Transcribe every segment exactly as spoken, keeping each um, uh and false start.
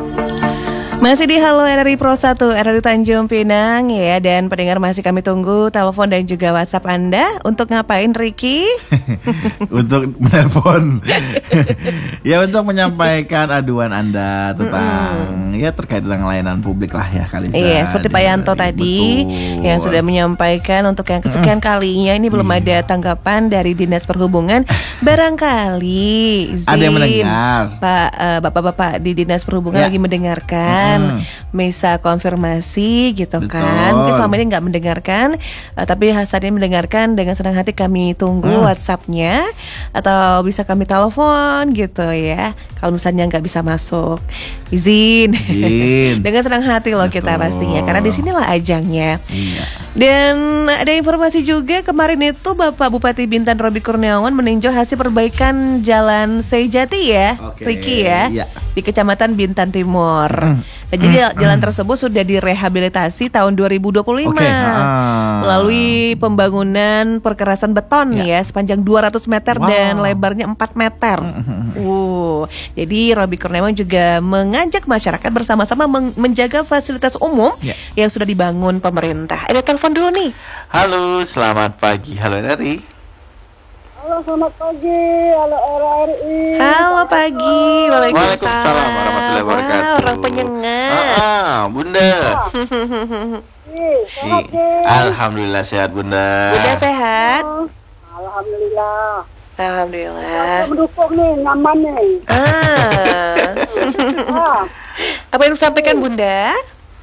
Masih di Halo R R I Pro satu R R I Tanjung Pinang ya. Dan pendengar masih kami tunggu telepon dan juga WhatsApp Anda. Untuk ngapain Ricky? Untuk menelpon. Ya untuk menyampaikan aduan Anda tentang hmm. ya terkait dengan layanan publik lah ya kali ini. Iya, seperti Pak Yanto tadi betul. Yang sudah menyampaikan untuk yang kesekian hmm. kalinya ini belum hmm. ada tanggapan dari Dinas Perhubungan. Barangkali izin, ada yang mendengar. Pak uh, Bapak-bapak di Dinas Perhubungan ya. lagi mendengarkan. Hmm. Bisa konfirmasi gitu. Betul. Kan mungkin selama ini nggak mendengarkan, uh, tapi saat ini mendengarkan. Dengan senang hati kami tunggu hmm. WhatsApp-nya atau bisa kami telepon gitu ya. Kalau misalnya nggak bisa masuk, izin, izin. Dengan senang hati loh. Betul. Kita pastinya karena disinilah ajangnya. Iya. Dan ada informasi juga kemarin itu Bapak Bupati Bintan Robby Kurniawan meninjau hasil perbaikan Jalan Sejati ya, okay. Ricky ya, iya. di Kecamatan Bintan Timur. Hmm. Nah, jadi mm. jalan tersebut sudah direhabilitasi tahun dua ribu dua puluh lima okay. ah. melalui pembangunan perkerasan beton ya, ya sepanjang dua ratus meter wow. dan lebarnya empat meter. Mm. Uh, jadi Robby Kurniawan juga mengajak masyarakat bersama-sama men- menjaga fasilitas umum ya. yang sudah dibangun pemerintah. Ada telepon dulu nih. Halo, selamat pagi. Halo dari. Halo, selamat pagi. Halo R R I. Halo pagi. Waalaikumsalam warahmatullahi wabarakatuh. Wow, orang penyengat. Ah, ah Bunda. Ih, sehat, Ih. Alhamdulillah sehat Bunda. Bunda sehat? Oh, Alhamdulillah. Alhamdulillah. Saya mendukung nih, nyaman nih. Ah. Apa yang disampaikan Bunda?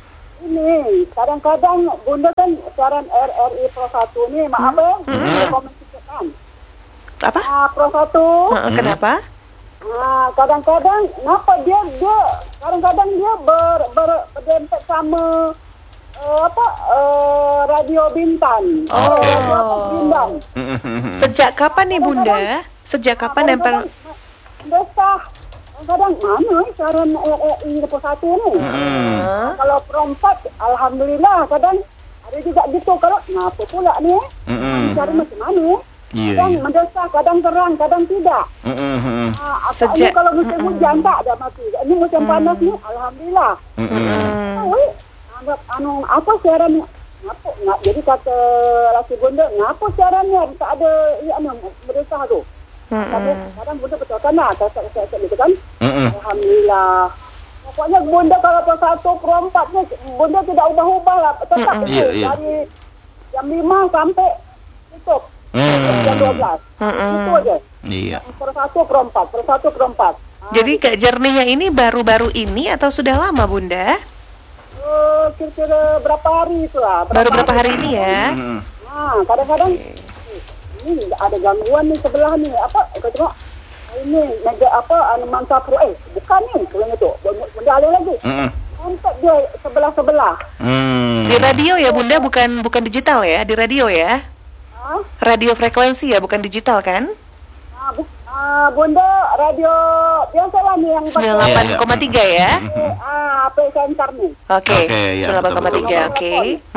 Ini, kadang-kadang Bunda kan siaran R R I Pro satu nih, maaf ya, hmm. komentarkan. Apa? Nah, Pro satu. Uh, kenapa? Nah, kadang-kadang, kenapa dia dia kadang-kadang dia ber, ber, berdempet sama uh, apa uh, Radio Bintan. Oh. Radio Bintan. Sejak kapan nih Bunda? Sejak kapan nempel? Desah. Kadang mana siaran R R I Pro satu nih? Hmm. Kalau Pro empat, alhamdulillah. Kadang ada juga gitu. Kalau kenapa pula nih? Hmm. Cari macam mana? Iya, kadang iya. mendesah, kadang terang, kadang tidak. Mm-hmm. Nah, Sejak ini kalau musim hujan tak ada mati. Ini musim mm. panas ni, alhamdulillah. Mm-hmm. Tahu, anggap anu apa siaran? Ngapa? Nggak. Jadi kata laki Bunda, ngapa siarannya tak ada ya anu mendesah tu? Mm-hmm. Tapi kadang Bunda betulkan lah, saya gitu kan. Mm-hmm. Alhamdulillah. Pokoknya Bunda kalau Pro satu, Pro empat ni Bunda tidak ubah-ubah lah, tetap mm-hmm. itu yeah, yeah. dari jam lima sampai tutup. Hmm. jam dua belas Hmm. Itu aja. Iya. Per satu per empat, per satu per empat. Jadi Kak jernihnya ini baru-baru ini atau sudah lama Bunda? Uh, kira-kira berapa hari itu lah. Baru berapa hari ini ya? Hmm. Nah, kadang-kadang ini ada gangguan nih sebelah nih. Apa? Kau tengok ini meja apa? Anu Mansa Pro eh bukan nih, kalau itu. Bunda alih lagi. Hmm. Untuk dia sebelah-sebelah. Hmm. Di radio ya Bunda, bukan bukan digital ya? Di radio ya? Radio frekuensi ya, bukan digital kan? Ah, bu- ah, Bunda radio biasa lah nih yang sembilan puluh delapan koma tiga ya? Ah, P center nih. Oke, okay, ya, sembilan puluh delapan koma tiga, oke.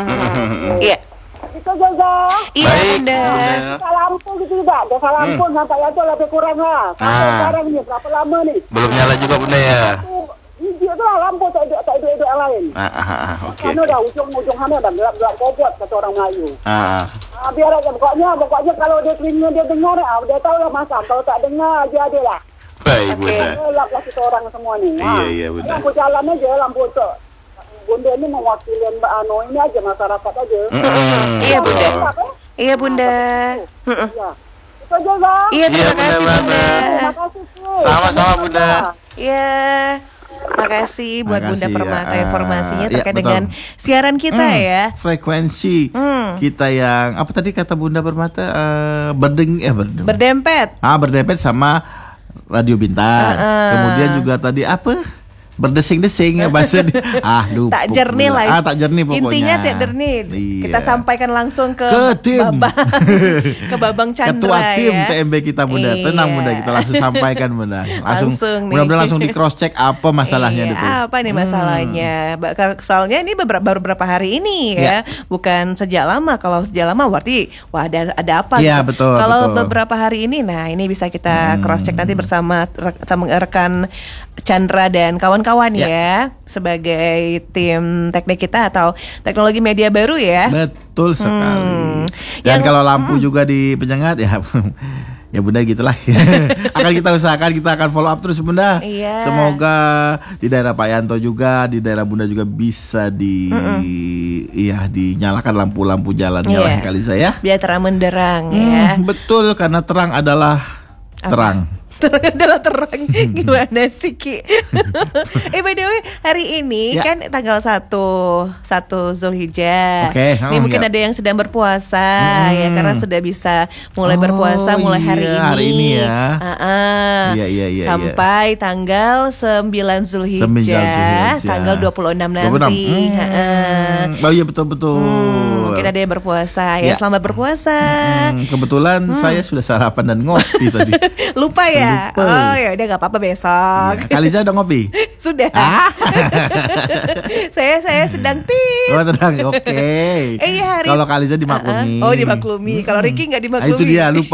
Iya. Itu juga. Iya Bunda. Ada lampu gitu juga, ada lampu hmm. sampai itu lebih kurang lah. Sampai ah. sekarang nih berapa lama nih? Belum nyala juga Bunda ya? Hijau tu lah lampu, tak ada tak ada yang lain. Ah, ah, ah, oke. Sana dah ujung-ujung sana dah gelap-gelap kobot kata orang Melayu. Ah. Ah, biar aja pokoknya pokoknya kalau dia telinga dia dengar, ah, dia tahu lah masa. Kalau tak dengar dia ada lah. Baik Bunda. Gelap lah kita orang semua ni. Iya iya Bunda. Lampu jalan aja, lampu tu. Bunda ni mewakili anu ini aja masyarakat aja. Iya Bunda. Iya Bunda. Iya. Itu juga. Iya terima kasih Bunda. Terima kasih. Sama-sama Bunda. Iya. Makasih buat Makasih, Bunda Permata ya. informasinya Uh, terkait ya, dengan siaran kita hmm, ya. Frekuensi hmm. kita yang apa tadi kata Bunda Permata uh, berdeng eh berdeng. Berdempet. Ah berdempet sama Radio Bintan. Uh, uh. Kemudian juga tadi apa? Berdesing-desing ya bahasa di, ah lupa. Tak jernih lah. Ah tak jernih pokoknya. Intinya tak jernih. Iya. Kita sampaikan langsung ke, ke tim. Babang, ke Babang Chandra. Ketua tim ya. T M B kita Bunda. Iya. Tenang Bunda, kita langsung sampaikan Bunda. Langsung, langsung mudah-mudahan langsung di cross check apa masalahnya iya, itu. Apa nih masalahnya? Hmm. Soalnya ini beberapa, baru beberapa hari ini ya, ya. Bukan sejak lama. Kalau sejak lama berarti wah ada ada apa Iya, gitu. betul. Kalau betul. beberapa hari ini, nah ini bisa kita hmm. cross check nanti bersama rekan Chandra dan kawan-kawan kawan-kawan Ya. ya, sebagai tim teknik kita atau teknologi media baru ya. Betul sekali. Hmm. Dan Yang- kalau lampu juga dipenyengat ya ya Bunda gitulah. Akan kita usahakan, kita akan follow up terus Bunda. Iya. Semoga di daerah Pak Yanto juga, di daerah Bunda juga bisa di iya dinyalakan lampu-lampu jalannya Iya. lah kali saya. Biar terang menderang ya. Hmm, betul, karena terang adalah terang. Terang adalah terang. Gimana sih Ki? eh by the way, hari ini Ya. kan tanggal satu satu Zulhijjah. Oke, Ini oh, mungkin ya. ada yang sedang berpuasa Hmm. ya, karena sudah bisa mulai Oh, berpuasa mulai hari iya, ini. hari ini ya. Ah-ah. Iya, iya, iya, Sampai tanggal sembilan Zulhijjah, sembilan Zulhijjah. tanggal dua puluh enam dua puluh enam. nanti. Ha-ah. Hmm. Oh iya betul-betul. Hmm, mungkin ada yang berpuasa ya. Ya. Selamat berpuasa. Hmm, kebetulan saya sudah sarapan dan ngopi tadi. Lupa ya? Lupa. Oh ya udah nggak apa-apa besok. Ya, Kaliza udah ngopi? Sudah. Ah. saya saya sedang tis. Oh tenang, oke. Eh, iya, hari- Kalau Kaliza dimaklumi. Uh-uh. Oh dimaklumi. Kalau Ricky nggak Ah, dimaklumi. itu dia lupa.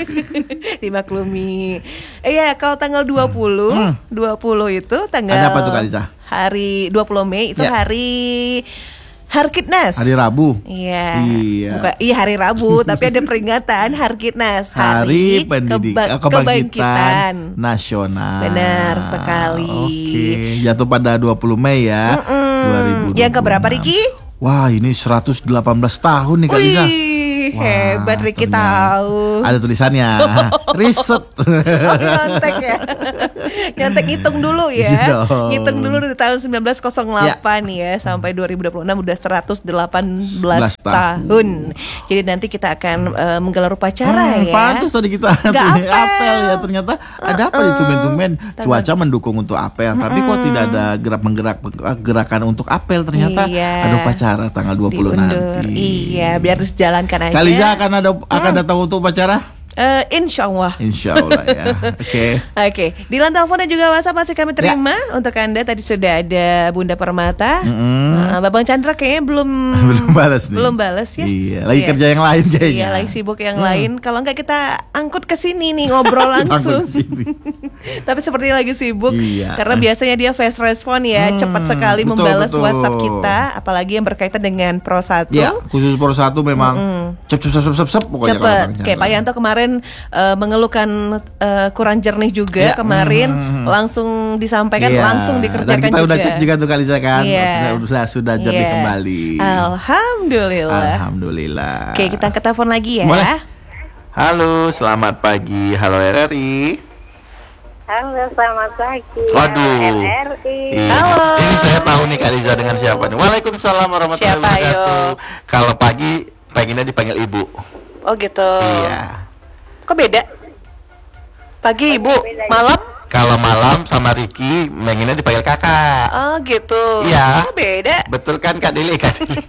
Dimaklumi. Eh ya kalau tanggal dua puluh, dua puluh itu tanggal Ada apa tuh, Kaliza? Hari dua puluh Mei itu Ya. hari Harkitnas. Hari Rabu. Iya. Iya. Bukan, iya hari Rabu, tapi ada peringatan Harkitnas, Hari pendidik Keba- eh, kebangkitan nasional. Benar sekali. Oke, jatuh pada dua puluh Mei ya. dua ribu dua puluh enam. Yang keberapa Riki? Wah, ini seratus delapan belas tahun nih Kaliza. Wih, Wah, hebat Riki ternyata. tahu. Ada tulisannya. Riset. Oh, nyontek ya. Nyontek ngitung dulu ya. Iya dong. Ngitung dulu dari tahun sembilan belas nol delapan ya sampai dua ribu dua puluh enam udah seratus delapan belas sebelas tahun. tahun. Jadi nanti kita akan eh, menggelar upacara Hmm, ya. Pantes tadi kita Nggak apel. apel ya, ternyata ada apa di tumen-tumen cuaca mendukung untuk apel, tapi kok tidak ada gerak menggerak gerakan untuk apel, ternyata Iya. ada upacara tanggal dua puluh Diundur. nanti. Iya, biar dijalankan aja. Kaliza akan ada akan datang untuk upacara? Eh, insya Allah. Insya Allah ya. Oke. Oke, di line telepon dan juga WhatsApp masih kami terima. Untuk Anda tadi sudah ada Bunda Permata. Mm-mm. Eh, Babang Chandra kayaknya belum Belum balas nih. Belum balas ya. Iya, lagi Iya. kerja yang lain kayaknya. Iya, lagi sibuk yang Hmm. lain. Kalau enggak kita angkut ke sini nih ngobrol langsung. Angkut sini. Tapi seperti lagi sibuk Iya. karena biasanya dia fast respon ya, Hmm, cepat sekali betul, membalas betul. WhatsApp kita, apalagi yang berkaitan dengan Pro satu. Ya, khusus Pro satu memang cep cep cep cep cep pokoknya kalau Cepet, Bang kayak Chandra. Pak Yanto kemarin eh, mengeluhkan eh, kurang jernih juga Ya, kemarin, mm, langsung disampaikan, Iya. langsung dikerjakan Dan kita juga. udah cek juga tuh Kaliza kan. Iya. Sudah sudah, sudah jernih Iya. kembali. Alhamdulillah. Alhamdulillah. Oke, kita angkat telepon lagi ya. Boleh. Halo, selamat pagi. Halo R R I. Halo, selamat pagi. Waduh. R R I. Iya. Halo. Ini saya tahu nih Kaliza dengan siapa nih. Waalaikumsalam warahmatullahi Siapa, wabarakatuh. yo? Kalau pagi pengennya dipanggil ibu. Oh gitu. Iya. Kok beda? Pagi ibu, malam? Kalau malam sama Ricky pengennya dipanggil kakak. Oh gitu. Iya. Kok beda? Betul kan Kak Deli? Kak Deli.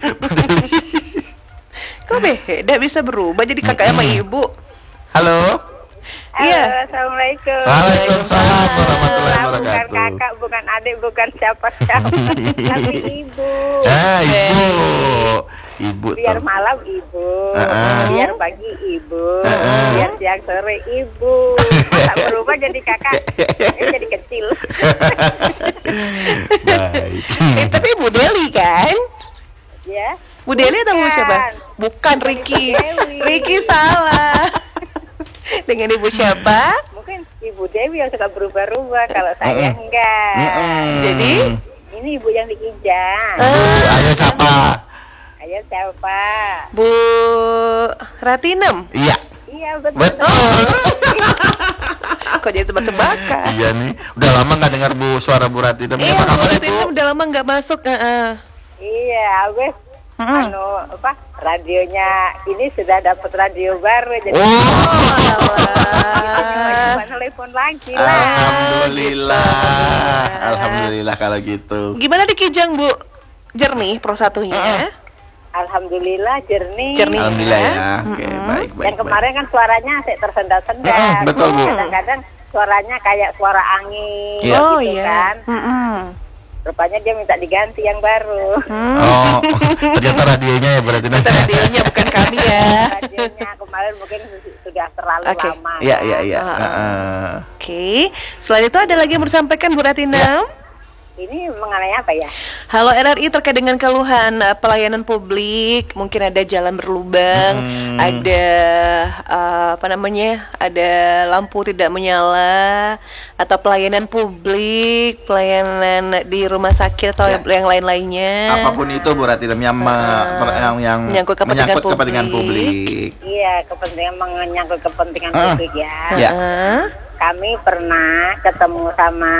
Kok beda bisa berubah jadi kakak sama ibu? Halo. Halo, Iya. Assalamualaikum. Waalaikumsalam warahmatullahi Bukan wabarakatuh. kakak, bukan adik, bukan siapa-siapa, tapi ibu. Ah, ibu. Ibu Biar tuh. malam ibu, Uh-uh. biar pagi ibu, Uh-uh. biar siang sore ibu. Tak berubah jadi kakak, eh, jadi kecil. Baik. Eh, tapi Bu Deli kan? Ya. Bu Deli atau Bu Bukan. siapa? Bukan Ricky. Dewi. Ricky salah. Dengan Ibu siapa? Mungkin ibu Dewi yang suka berubah-ubah, kalau saya enggak. Mm-mm. Jadi? Ini ibu yang di Kijang. Bu, ayo siapa? Ayo siapa? Bu Ratinem. Iya. Iya betul. Betul. Kok jadi tebak-tebakan? Iya nih. Udah lama nggak dengar Bu suara Bu Rati. Tapi Iya, apa Bu kabar Ratinem Bu? udah lama nggak masuk. Heeh. Iya, abis Mm-mm. anu apa radionya ini sudah dapat radio baru jadi Oh. Alah. coba telepon lagi Ah. lah. Alhamdulillah. Alhamdulillah kalau gitu. Gimana di Kijang, Bu? Jernih pro satunya? Alhamdulillah jernih. Jernih. Alhamdulillah ya. Oke, baik baik. Dan kemarin kan suaranya saya tersendat-sendat. Mm-mm, betul, Bu. Kadang-kadang suaranya kayak suara angin Iya. Oh gitu iya. kan. Mm-mm. Rupanya dia minta diganti yang baru. Oh, ternyata radionya ya berarti nanti. Kita radionya bukan kami ya. Radionya kemarin mungkin sudah terlalu Oke. lama. Iya kan. iya iya. Ah, ah. Heeh. Oke. Selain itu ada lagi yang mau disampaikan Bu Ratinem? ini mengenai apa ya? Halo R R I terkait dengan keluhan uh, pelayanan publik, mungkin ada jalan berlubang, hmm. ada uh, apa namanya, ada lampu tidak menyala, atau pelayanan publik, pelayanan di rumah sakit atau ya. yang lain-lainnya. Apapun itu Bu Ratinem yang, uh, yang yang menyangkut kepentingan, menyangkut publik. kepentingan publik. Iya, kepentingan menyangkut kepentingan uh. publik ya. ya. Uh. Kami pernah ketemu sama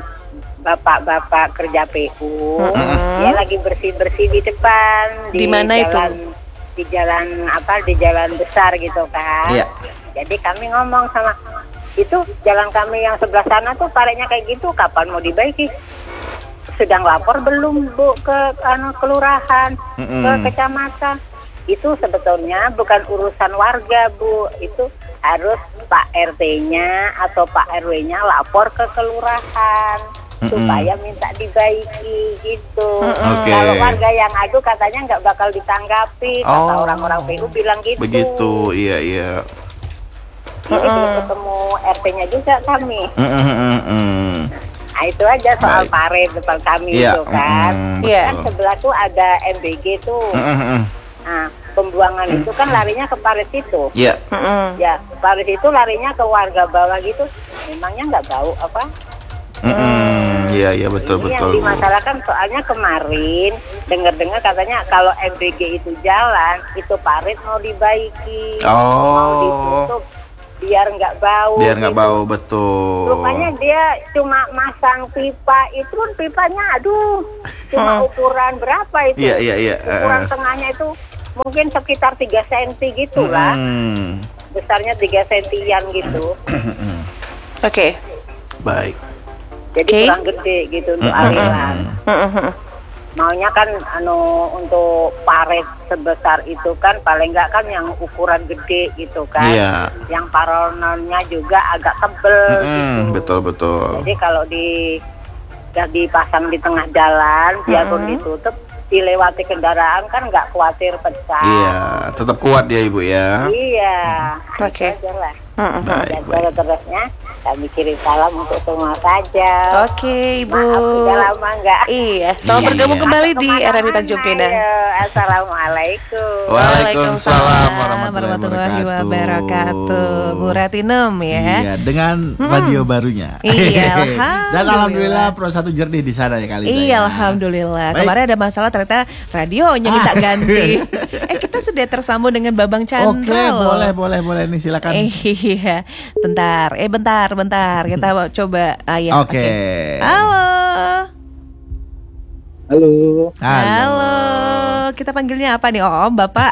bapak-bapak kerja P U, mm-hmm. dia lagi bersih-bersih di depan di, di mana jalan, itu? Di jalan apa? Di jalan besar gitu kan. Yeah. Jadi kami ngomong sama itu jalan kami yang sebelah sana tuh paletnya kayak gitu, kapan mau dibaiki? Sedang lapor belum Bu ke anu kelurahan, mm-hmm. ke kecamatan? Itu sebetulnya bukan urusan warga Bu, itu harus Pak R T-nya atau Pak R W-nya lapor ke kelurahan mm-hmm. supaya minta dibaiki gitu. Okay. Kalau warga yang adu katanya nggak bakal ditanggapi, kata oh. orang-orang P U bilang gitu. Begitu, iya iya. Jadi belum ketemu R T-nya juga kami. Mm-hmm. Nah itu aja soal Baik. paret depan kami yeah. itu kan. Mm-hmm. Kan sebelah tuh ada M B G tuh. Mm-hmm. Nah, pembuangan itu kan larinya ke parit itu. Iya. Mm-hmm. Ya, parit itu larinya ke warga bawah gitu. Memangnya nggak bau apa? Mm-hmm. Iya, iya betul Ini betul. Yang dimasalahkan soalnya kemarin dengar-dengar katanya kalau M B G itu jalan, itu parit mau dibaiki, Oh. mau ditutup biar nggak bau. Biar nggak gitu. bau betul. Rupanya dia cuma masang pipa, itu pun pipanya aduh cuma ukuran berapa itu? Iya iya iya. Ukuran uh. tengahnya itu mungkin sekitar tiga sentimeter gitu lah. Hmm. Besarnya tiga sentian gitu. Oke. Okay. Baik. Jadi okay. kurang gede gitu untuk aliran. Maunya kan anu untuk paret sebesar itu kan paling enggak kan yang ukuran gede gitu kan. Iya. Yang paralonnya juga agak tebel mm-hmm. gitu. Betul betul. Jadi kalau di udah dipasang di tengah jalan biarpun mm-hmm. ditutup dilewati kendaraan kan nggak khawatir pecah. Iya, tetap kuat dia Ibu ya. Iya. Oke. Okay. Aja lah. Mm-hmm. Dan terus-terusnya kami kirim salam untuk semua saja. Oke, Ibu. Maaf sudah lama enggak. Iya, selamat Iya. bergabung kembali di R R I Tanjung Ayo, Pinang. Assalamualaikum. Waalaikumsalam warahmatullahi wabarakatuh. Bu Ratinem ya. Iya, dengan Hmm. radio barunya. Iya, Dan alhamdulillah Pro satu jernih di sana ya kali ini. Iya, alhamdulillah. Baik. Kemarin ada masalah ternyata radionya minta ganti. eh, kita sudah tersambung dengan Babang Chandra. Oke, loh. boleh boleh boleh nih silakan. Eh, iya, bentar, eh bentar, bentar, kita coba ayah. Oke. Halo. Halo. Halo. Kita panggilnya apa nih? Oh, Bapak.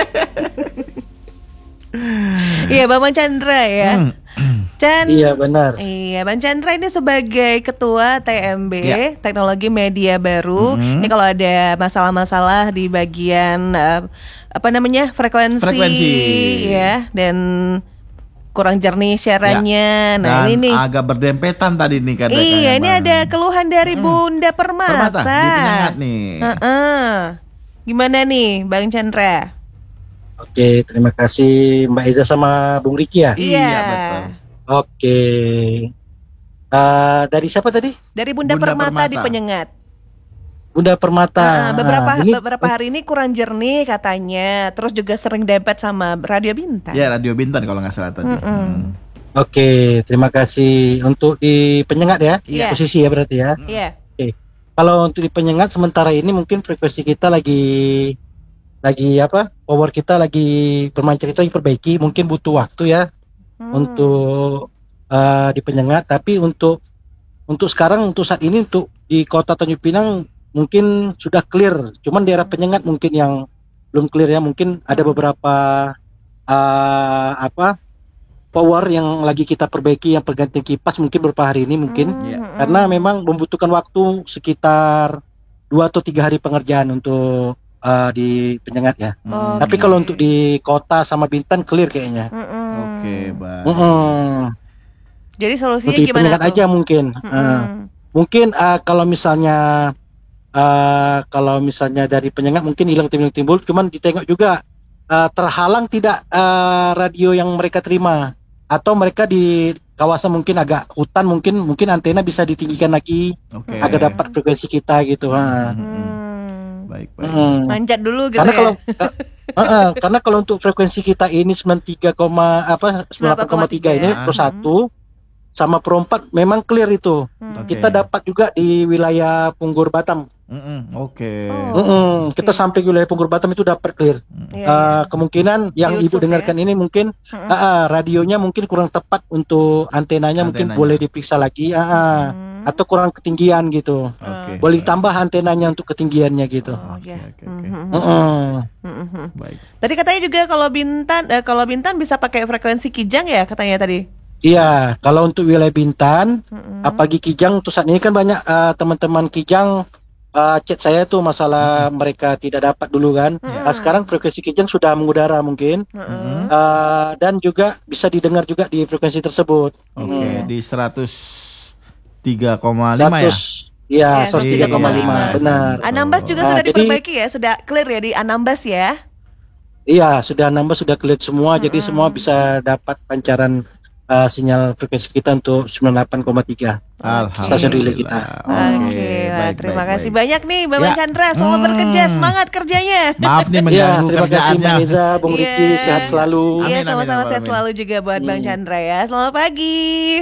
Iya, Babang Chandra ya. Hmm. Chan. Iya benar. Iya, Bang Chandra ini sebagai ketua T M B Ya. Teknologi Media Baru. Mm-hmm. Ini kalau ada masalah-masalah di bagian uh, apa namanya frekuensi, Frekuensi. ya, dan kurang jernih siarannya. Ya. Nah Dan ini nih. agak berdempetan tadi nih kan. Iya, ini ada keluhan dari Bunda Permata. Permata di Penyengat nih. Uh-uh. Gimana nih, Bang Chandra? Oke, terima kasih Mbak Eza sama Bung Riki ya. Iya, betul. Oke. Uh, dari siapa tadi? Dari Bunda, Bunda Permata, Permata di Penyengat. Bunda Permata. Nah, beberapa Ah, ini, beberapa hari ini kurang jernih katanya. Terus juga sering dempet sama Radio Bintang. Ya, Radio Bintan kalau nggak salah tadi. Hmm. Oke, terima kasih untuk di Penyengat ya. Iya. Posisi ya berarti ya. Iya. Kalau untuk di Penyengat sementara ini mungkin frekuensi kita lagi lagi apa? Power kita lagi bermain cerita lagi perbaiki, mungkin butuh waktu ya Hmm. untuk uh, di Penyengat. Tapi untuk untuk sekarang untuk saat ini untuk di Kota Tanjung Pinang mungkin sudah clear. Cuman daerah Penyengat mungkin yang belum clear ya. Mungkin ada beberapa uh, apa power yang lagi kita perbaiki, yang pergantian kipas mungkin beberapa hari ini mungkin. Hmm. Karena memang membutuhkan waktu sekitar dua atau tiga hari pengerjaan untuk uh, di Penyengat ya. Oke. Tapi kalau untuk di kota sama Bintan clear kayaknya. Mm-mm. Oke, baik. Mm-mm. Jadi solusinya Untuk di gimana Penyengat tuh? aja mungkin. Mm-mm. Uh, mungkin uh, kalau misalnya uh, kalau misalnya dari Penyengat mungkin hilang timbul-timbul, cuman ditengok juga uh, terhalang tidak uh, radio yang mereka terima, atau mereka di kawasan mungkin agak hutan, mungkin mungkin antena bisa ditinggikan lagi Oke. agar dapat frekuensi kita gitu. Ha. Hmm. Baik, baik. Hmm. Manjat dulu gitu Karena ya. kalau uh, uh, karena kalau untuk frekuensi kita ini sembilan puluh tiga, apa sembilan puluh delapan koma tiga ini ya. per satu sama per empat memang clear itu. Hmm. Oke. Kita dapat juga di wilayah Punggur Batam. Mm-mm, Oke. Oh. Mm-mm, oke. Kita sampai ke wilayah Punggur Batam itu dapat clear. Iya, Uh, iya. kemungkinan yang Yusuf ibu dengarkan ini mungkin Mm-mm. uh, uh, radionya mungkin kurang tepat untuk antenanya, mungkin Antenanya. boleh diperiksa lagi, uh, uh, Hmm. atau kurang ketinggian gitu. Oke. Boleh tambah antenanya untuk ketinggiannya gitu. Oh, Oke, ya. oke, oke. Mhm. Mm-mm. Mhm. Baik. Tadi katanya juga kalau Bintan, eh, kalau Bintan bisa pakai frekuensi Kijang ya katanya tadi. Iya, kalau untuk wilayah Bintan, Mhm. apalagi Kijang, untuk saat ini kan banyak uh, teman-teman Kijang uh, chat saya tuh masalah mereka tidak dapat dulu kan. Mm-mm. Nah, sekarang frekuensi Kijang sudah mengudara mungkin. Mhm. Uh, dan juga bisa didengar juga di frekuensi tersebut. Oke, Iya. di seratus tiga koma lima ya. seratus, ya, Ya, seratus tiga koma lima, Iya. benar. Anambas juga Nah, sudah jadi- diperbaiki ya, sudah clear ya di Anambas ya. Iya, sudah nambah, sudah clear semua, jadi Mm-mm. semua bisa dapat pancaran uh, sinyal frekuensi kita untuk sembilan puluh delapan koma tiga. Stasiun relay kita. Oke, wah, baik, terima baik, kasih baik. banyak nih Bang Ya. Chandra, selamat Hmm. bekerja, semangat kerjanya. Maaf nih Ya, mengganggu terima kasih kerjaannya. Mbak Eza, Bung Iya. Riki, sehat selalu. Iya, Amin, amin, sama-sama amin, sehat amin. selalu juga buat Bang Hmm. Chandra ya. Selamat pagi.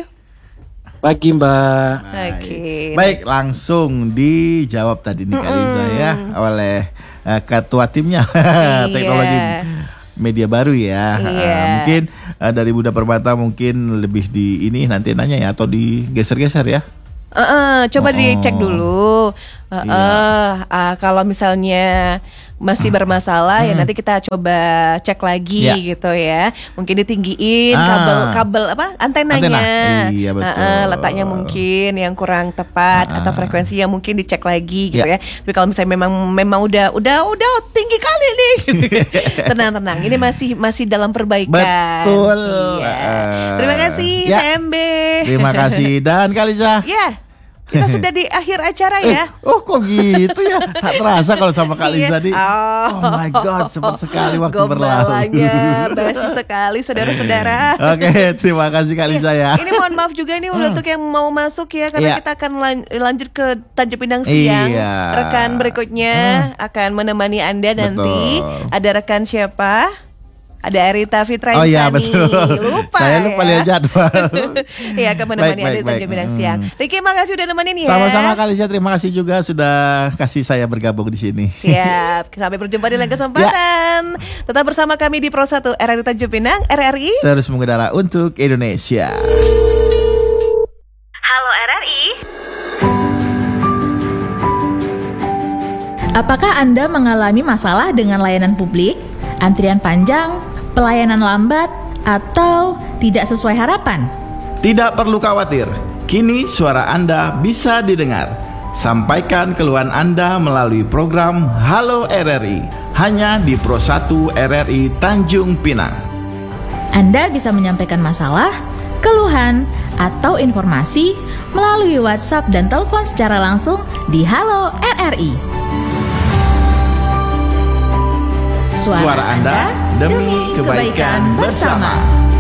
Pagi Mbak. Baik. Oke. Baik, langsung dijawab tadi nih Kaliza ya oleh eh, ketua timnya teknologi media baru ya. Iya. Eh, mungkin eh, dari Bunda Permata mungkin lebih di ini nanti nanya ya atau digeser-geser ya. Eh, eh, coba Oh. dicek dulu. Eh, Iya. eh, ah, kalau misalnya masih bermasalah ya Hmm. nanti kita coba cek lagi Iya. gitu ya. Mungkin ditinggiin Ah. kabel kabel apa antenanya. Antena. Iya, betul. Eh, eh, letaknya mungkin yang kurang tepat Ah. atau frekuensi yang mungkin dicek lagi gitu Iya. ya. Tapi kalau misalnya memang memang udah udah udah tinggi kali nih. Tenang-tenang. Ini masih masih dalam perbaikan. Betul. Iya. Eh, Terima kasih ya. T M B. Terima kasih dan Kaliza. Ya, kita sudah di akhir acara Eh, ya. oh kok gitu ya? Tak terasa kalau sama Kak Liza Iya. nih. Oh. Oh my god, cepat sekali waktu berlalu. Gombalannya basi sekali saudara-saudara. Oke, terima kasih Kak Liza ya. Ini mohon maaf juga nih untuk yang mau masuk ya karena Iya. kita akan lan- lanjut ke Tanjung Pinang siang. Iya. Rekan berikutnya akan menemani Anda nanti. Betul. Ada rekan siapa? Ada Arita Fitra Oh iya, Insani. betul. Lupa Saya lupa ya. lihat jadwal. Iya, akan menemani Baik, Anda baik, di Tanjung baik. Pinang Hmm. siang. Riki, makasih udah nemenin ya. Sama-sama Kak Liza, terima kasih juga sudah kasih saya bergabung di sini. Siap, sampai berjumpa di lain kesempatan. Tetap bersama kami di Pro satu R R I Tanjung Pinang, R R I. Terus mengudara untuk Indonesia. Halo R R I. Apakah Anda mengalami masalah dengan layanan publik, antrian panjang, pelayanan lambat, atau tidak sesuai harapan? Tidak perlu khawatir, kini suara Anda bisa didengar. Sampaikan keluhan Anda melalui program Halo R R I, hanya di Pro satu R R I Tanjung Pinang. Anda bisa menyampaikan masalah, keluhan, atau informasi melalui WhatsApp dan telepon secara langsung di Halo R R I. Suara Anda demi kebaikan bersama.